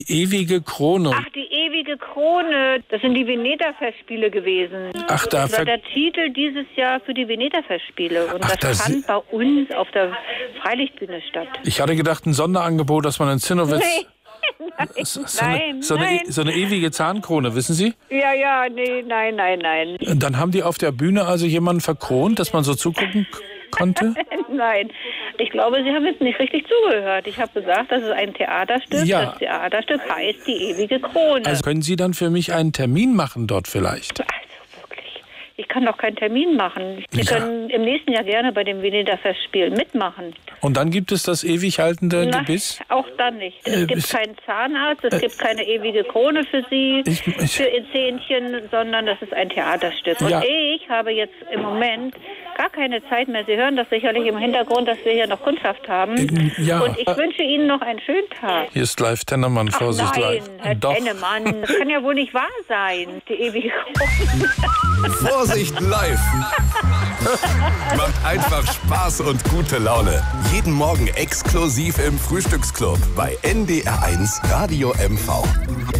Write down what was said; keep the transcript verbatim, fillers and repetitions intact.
Ewige Krone. Ach, die ewige Krone. Das sind die Veneta-Festspiele gewesen. Ach, da das war der Titel dieses Jahr für die Veneta-Festspiele. Und Ach, das, das fand bei uns auf der Freilichtbühne statt. Ich hatte gedacht, ein Sonderangebot, dass man in Zinnowitz... Nee. Nein, so, so, nein, eine, so, eine, nein. so eine ewige Zahnkrone, wissen Sie? Ja, ja, nee, nein, nein, nein. Dann haben die auf der Bühne also jemanden verkront, dass man so zugucken konnte? Nein, ich glaube, Sie haben jetzt nicht richtig zugehört. Ich habe gesagt, das ist ein Theaterstück. Ja. Das Theaterstück heißt die ewige Krone. Also können Sie dann für mich einen Termin machen dort vielleicht? Also wirklich, ich kann doch keinen Termin machen. Sie Ja. können im nächsten Jahr gerne bei dem Veneta-Festspiel mitmachen. Und dann gibt es das ewig haltende Na, Gebiss? auch dann nicht. Es Äh, gibt ich- keinen Zahnarzt, es gibt keine ewige Krone für Sie, Ich- ich- für Ihr Zähnchen, sondern das ist ein Theaterstück. Ja. Und ich habe jetzt im Moment gar keine Zeit mehr. Sie hören das sicherlich im Hintergrund, dass wir hier noch Kundschaft haben. Ähm, ja. Und ich wünsche Ihnen noch einen schönen Tag. Hier ist live Tennemann, Ach Vorsicht nein, live. Herr Doch. Tennemann, das kann ja wohl nicht wahr sein, die ewige Krone. Vorsicht live! Macht einfach Spaß und gute Laune. Jeden Morgen exklusiv im Frühstücksclub bei N D R eins Radio M V.